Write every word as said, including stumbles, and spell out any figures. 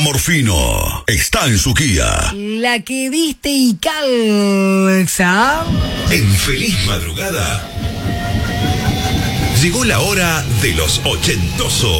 Morfino está en su Kia. La que viste y calza. En Feliz Madrugada llegó la hora de los ochentosos.